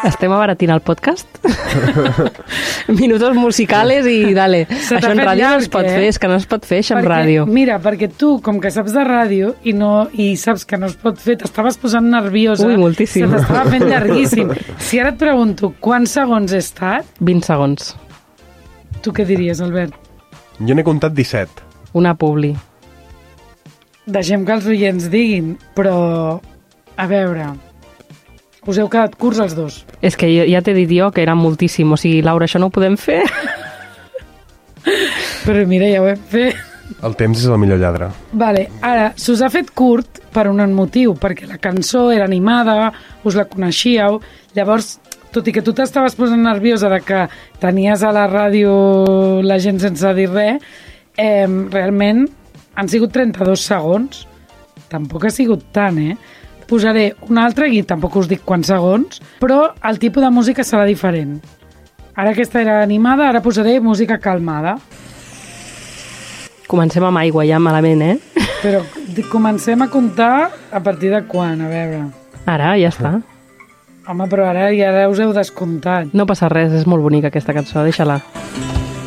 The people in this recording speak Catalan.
Estem abaratint el podcast? Minutos musicales i dale. Això en ràdio no es pot fer, és que no es pot fer això en ràdio. Mira, perquè tu, com que saps de ràdio i saps que no es pot fer, t'estaves posant nerviosa. Ui, moltíssim. Se t'estava fent llarguíssim. Si ara et pregunto quants segons he estat... 20 segons. Tu què diries, Albert? Jo n'he comptat 17. Una publi. Deixem que els oients diguin, però... A veure... Us heu quedat curts els dos. És que ja t'he dit jo que era moltíssim. O sigui, Laura, això no ho podem fer? Però mira, ja ho hem fet. El temps és el millor lladre. Vale, ara, s'us ha fet curt per un motiu, perquè la cançó era animada, us la coneixíeu, llavors, tot i que tu t'estaves posant nerviosa de que tenies a la ràdio la gent sense dir res, realment han sigut 32 segons. Tampoc ha sigut tant, Posaré un altre, i tampoc us dic quants segons, però el tipus de música serà diferent. Ara aquesta era animada, ara posaré música calmada. Comencem amb aigua, ja malament, Però comencem a comptar a partir de quan, a veure. Ara, ja està. Home, però ara ja us heu descomptat. No passa res, és molt bonica aquesta cançó, deixa-la.